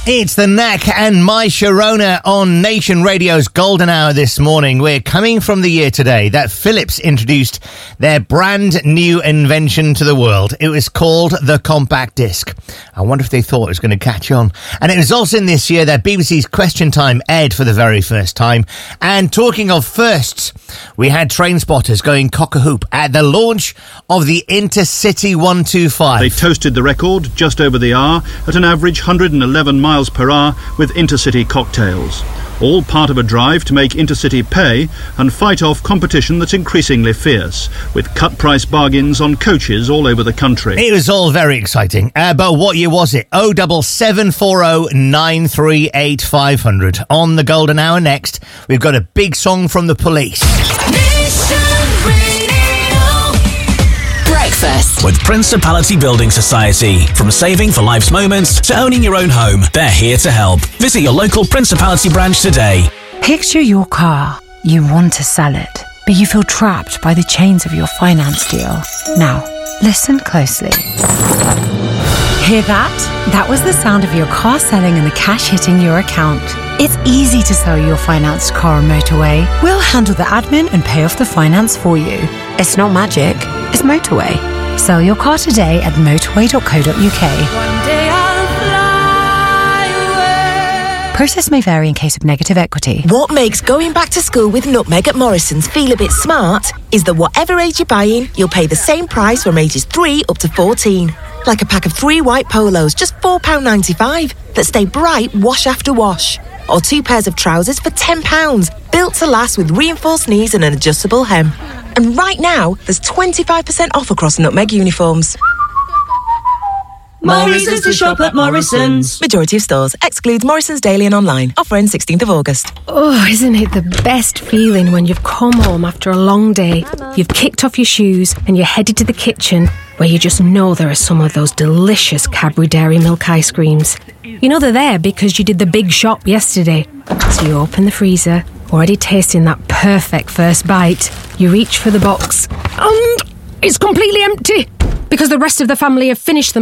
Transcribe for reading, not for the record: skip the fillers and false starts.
It's the Knack and My Sharona on Nation Radio's Golden Hour this morning. We're coming from the year today that Philips introduced their brand new invention to the world. It was called the compact disc. I wonder if they thought it was going to catch on. And it was also in this year that BBC's Question Time aired for the very first time. And talking of firsts, we had train spotters going cock-a-hoop at the launch of the Intercity 125. They toasted the record just over the hour at an average 111 miles per hour with Intercity cocktails. All part of a drive to make Intercity pay and fight off competition that's increasingly fierce, with cut-price bargains on coaches all over the country. It was all very exciting. But what year was it? 07740 938 500. On the Golden Hour next, we've got a big song from the Police. Breakfast with Principality Building Society. From saving for life's moments to owning your own home, they're here to help. Visit your local Principality branch today. Picture your car. You want to sell it, but you feel trapped by the chains of your finance deal. Now, listen closely. Hear that? That was the sound of your car selling and the cash hitting your account. It's easy to sell your financed car on Motorway. We'll handle the admin and pay off the finance for you. It's not magic, it's Motorway. Sell your car today at motorway.co.uk. One day I'll fly away. Process may vary in case of negative equity. What makes going back to school with Nutmeg at Morrison's feel a bit smart is that whatever age you're buying, you'll pay the same price from ages 3 up to 14. Like a pack of 3 white polos, just £4.95, that stay bright wash after wash. Or 2 pairs of trousers for £10, built to last with reinforced knees and an adjustable hem. And right now, there's 25% off across Nutmeg uniforms. More reasons to shop at Morrison's. Majority of stores. Excludes Morrison's Daily and online. Offer ends 16th of August. Oh, isn't it the best feeling when you've come home after a long day, you've kicked off your shoes and you're headed to the kitchen where you just know there are some of those delicious Cadbury Dairy Milk ice creams. You know they're there because you did the big shop yesterday. So you open the freezer, already tasting that perfect first bite. You reach for the box and it's completely empty because the rest of the family have finished them